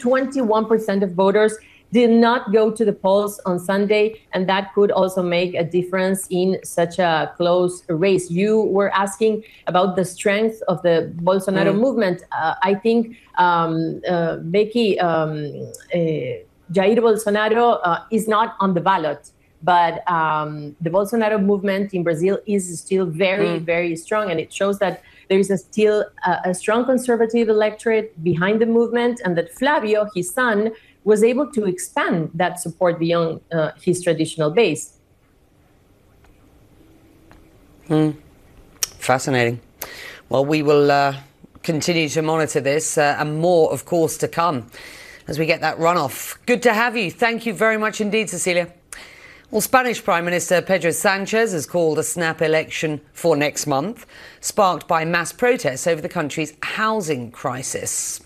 21% of voters did not go to the polls on Sunday, and that could also make a difference in such a close race. You were asking about the strength of the Bolsonaro movement. I think, Becky, Jair Bolsonaro is not on the ballot, but the Bolsonaro movement in Brazil is still very, very strong, and it shows that there is still a strong conservative electorate behind the movement, and that Flavio, his son, was able to expand that support beyond his traditional base. Fascinating. Well, we will continue to monitor this and more, of course, to come as we get that runoff. Good to have you. Thank you very much indeed, Cecilia. Well, Spanish Prime Minister Pedro Sanchez has called a snap election for next month, sparked by mass protests over the country's housing crisis.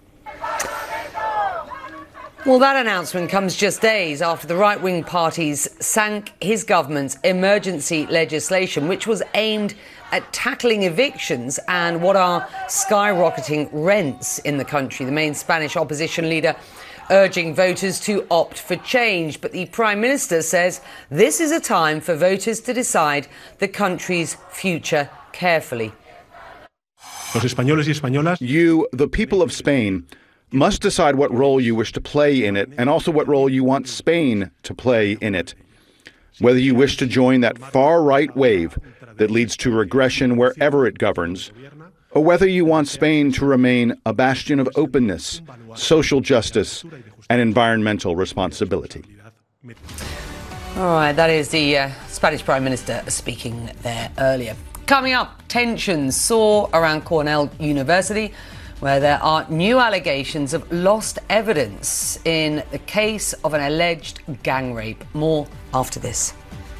Well, that announcement comes just days after the right-wing parties sank his government's emergency legislation, which was aimed at tackling evictions and what are skyrocketing rents in the country. The main Spanish opposition leader urging voters to opt for change. But the Prime Minister says this is a time for voters to decide the country's future carefully. You, the people of Spain, must decide what role you wish to play in it, and also what role you want Spain to play in it. Whether you wish to join that far-right wave that leads to regression wherever it governs, or whether you want Spain to remain a bastion of openness, social justice, and environmental responsibility. All right, that is the Spanish Prime Minister speaking there earlier. Coming up, tensions soar around Cornell University, where there are new allegations of lost evidence in the case of an alleged gang rape. More after this.